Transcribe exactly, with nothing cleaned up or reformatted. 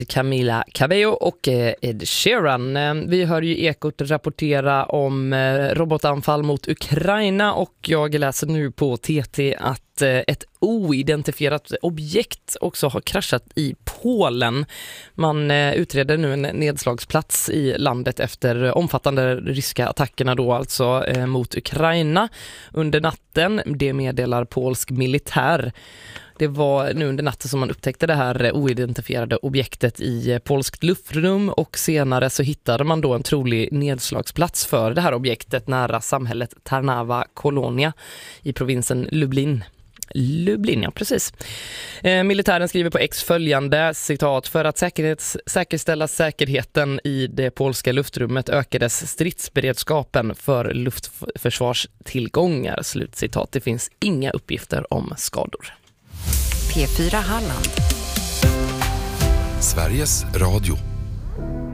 Camila Cabello och Ed Sheeran. Vi hör ju Ekot rapportera om robotanfall mot Ukraina och jag läser nu på T T att ett oidentifierat objekt också har kraschat i Polen. Man utreder nu en nedslagsplats i landet efter omfattande ryska attackerna då alltså mot Ukraina under natten. Det meddelar polsk militär. Det var nu under natten som man upptäckte det här oidentifierade objektet i polskt luftrum och senare så hittade man då en trolig nedslagsplats för det här objektet nära samhället Tarnava Kolonia i provinsen Lublin. Lublin, ja precis. Eh, militären skriver på X följande, citat, för att säkerhets, säkerställa säkerheten i det polska luftrummet ökades stridsberedskapen för luftförsvarstillgångar, slutcitat. Det finns inga uppgifter om skador. P fyra Halland. Sveriges Radio.